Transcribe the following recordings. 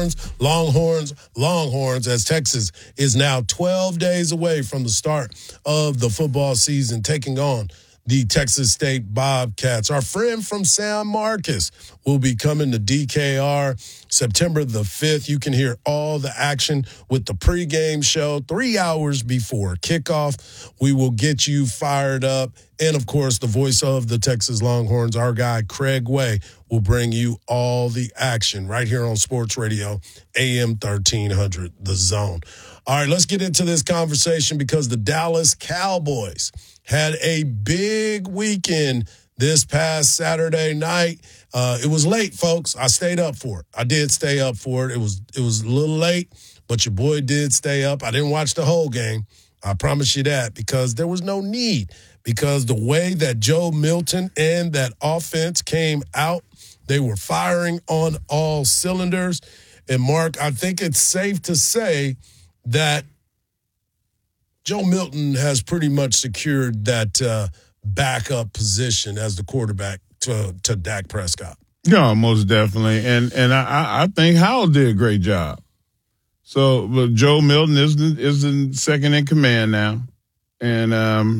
Longhorns, as Texas is now 12 days away from the start of the football season, taking on the Texas State Bobcats. Our friend from San Marcos will be coming to DKR September the 5th. You can hear all the action with the pregame show 3 hours before kickoff. We will get you fired up. And, of course, the voice of the Texas Longhorns, our guy Craig Way, will bring you all the action right here on Sports Radio, AM 1300, The Zone. All right, let's get into this conversation because the Dallas Cowboys had a big weekend this past Saturday night. It was late, folks. I stayed up for it. I did stay up for it. It was a little late, but your boy did stay up. I didn't watch the whole game. I promise you that, because there was no need. Because the way that Joe Milton and that offense came out, they were firing on all cylinders. And, Mark, I think it's safe to say that Joe Milton has pretty much secured that backup position as the quarterback to Dak Prescott. Yeah, most definitely. And I think Howell did a great job. So, but Joe Milton is the second in command now. And,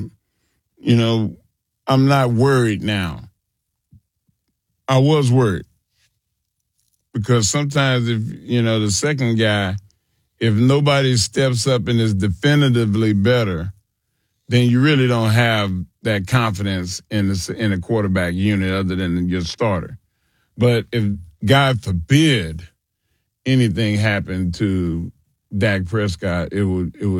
I'm not worried now. I was worried. Because sometimes if, the second guy, if nobody steps up and is definitively better, then you really don't have that confidence in a quarterback unit other than your starter. But if, God forbid, anything happened to Dak Prescott, it would